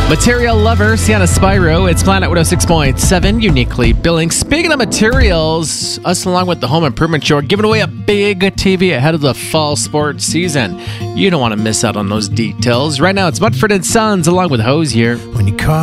Material lover, Sienna Spyro. It's Planet 106.7, uniquely billing. Speaking of materials, us along with the Home Improvement Show are giving away a big TV ahead of the fall sports season. You don't want to miss out on those details. Right now, it's Mudford & Sons along with Hosier. When you call